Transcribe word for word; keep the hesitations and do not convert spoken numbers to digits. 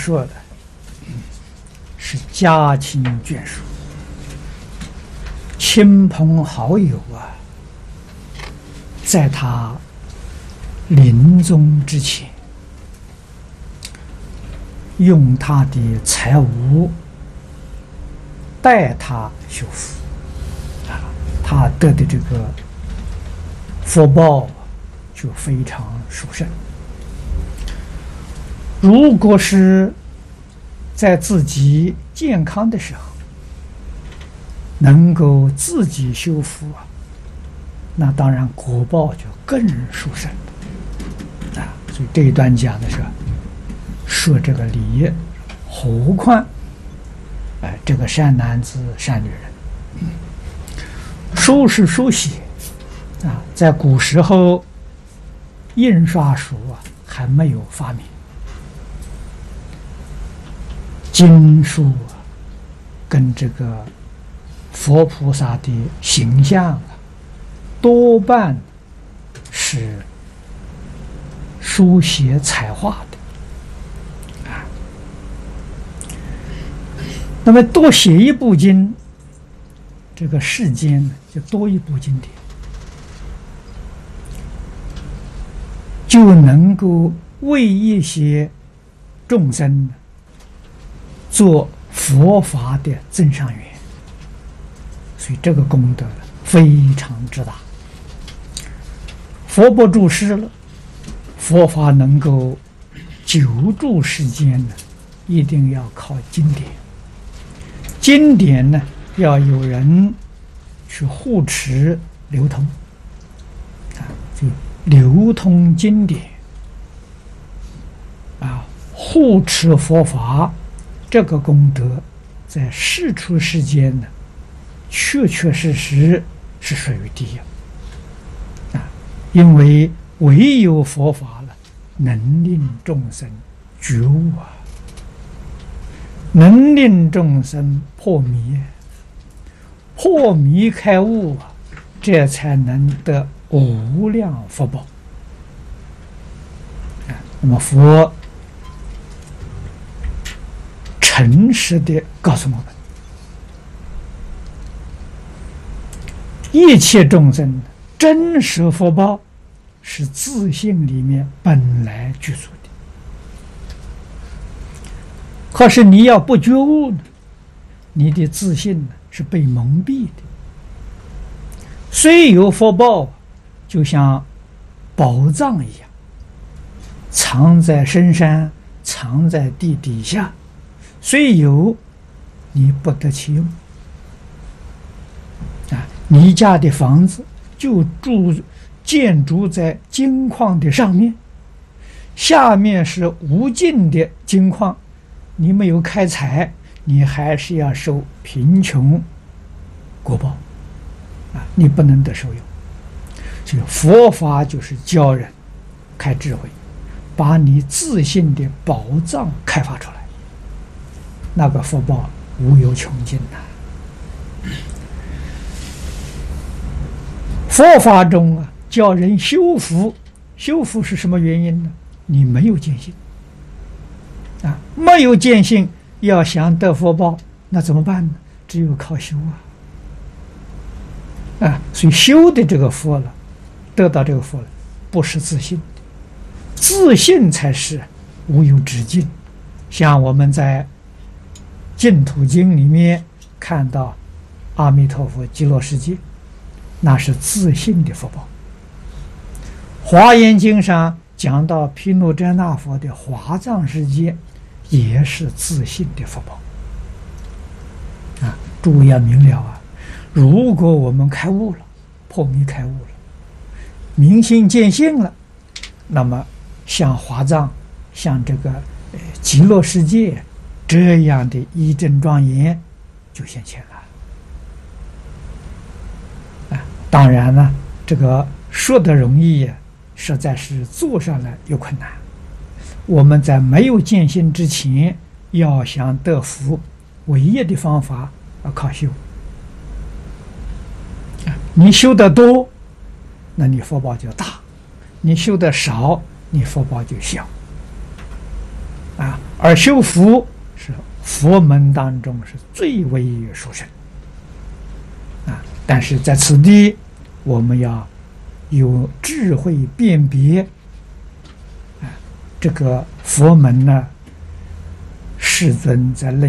说的是家亲眷属、亲朋好友啊，在他临终之前，用他的财物代他修福啊，他得的这个福报就非常殊胜。如果是在自己健康的时候，能够自己修福啊，那当然果报就更殊胜了啊。所以这一段讲的是说这个理，何况哎这个善男子善女人，书是书写啊，在古时候印刷术啊还没有发明，经书啊跟这个佛菩萨的形象啊，多半是书写彩画的啊。那么多写一部经，这个世间呢就多一部经典，就能够为一些众生做佛法的增上缘，所以这个功德非常之大。佛不住世了，佛法能够久住世间呢，一定要靠经典。经典呢，要有人去护持流通啊，就流通经典啊，护持佛法，这个功德在世出世间呢，确确实实是属于第一啊，因为唯有佛法了，能令众生觉悟啊，能令众生破迷，破迷开悟啊，这才能得无量福报啊。那么佛诚实的告诉我们，一切众生真实福报是自性里面本来具足的，可是你要不觉悟呢，你的自信呢是被蒙蔽的。虽有福报，就像宝藏一样，藏在深山，藏在地底下，虽有，你不得其用啊！你家的房子就住建筑在金矿的上面，下面是无尽的金矿，你没有开采，你还是要受贫穷果报啊！你不能得受用。所以佛法就是教人开智慧，把你自信的宝藏开发出来，那个福报无有穷尽呐。佛法中啊，教人修福，修福是什么原因呢？你没有见性啊，没有见性，要想得福报，那怎么办呢？只有靠修啊！啊，所以修的这个福了，得到这个福了，不是自信的，自信才是无有止境。像我们在净土经里面看到阿弥陀佛极乐世界，那是自信的福报。华严经上讲到毗卢遮那佛的华藏世界，也是自信的福报啊！诸位要明了啊！如果我们开悟了，破迷开悟了，明心见性了，那么像华藏，像这个呃极乐世界这样的一真庄严就现前了啊！当然了，这个说的容易，实在是做上来有困难。我们在没有见性之前，要想得福，唯一的方法要靠修。你修得多，那你福报就大；你修得少，你福报就小。啊， 而修福是佛门当中是最为殊胜啊！但是在此地，我们要有智慧辨别啊，这个佛门呢，世尊在论